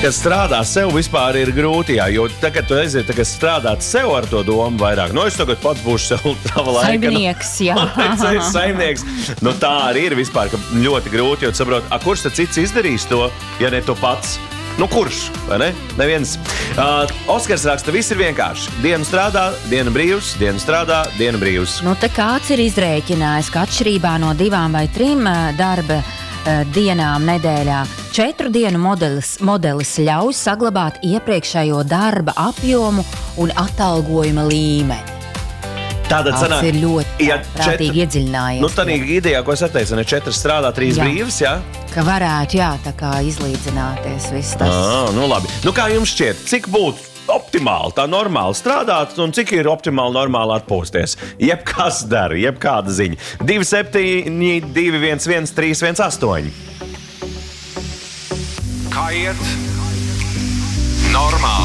Kad strādā sev vispār ir grūti, jā, jo tagad tu aiziet, tagad strādāt sev ar to domu vairāk. Es tagad pats būšu sev tava laika. Saimnieks, jā. Saimnieks. Tā arī ir vispār, ka ļoti grūti, jo tu saproti, kurš tad cits izdarīs to, ja ne tu pats? Kurš, vai ne? Neviens. Oskars raksta, viss ir vienkārši. Dienu strādā, dienu brīvs, dienu strādā, dienu brīvs. Te kāds ir izrēķinājis, ka atšķirībā no 2 vai 3 darba dienām nedēļā 4 dienu modelis ļauj saglabāt iepriekšējo darba apjomu un atalgojuma līmeni. Tātad sanāk, ir ļoti prātīgi iedziļinājies. Tādā idejā, ko es atteicu, 4 strādā, 3 brīvs, jā? Ka varētu, tā kā izlīdzināties viss tas. Labi. Kā jums šķiet, cik būtu optimāli, tā normāli strādāt un cik ir optimāli normāli atpūsties? Jebkas dara, jebkāda ziņa. 27, 211, 318. Kā iet? Normāli.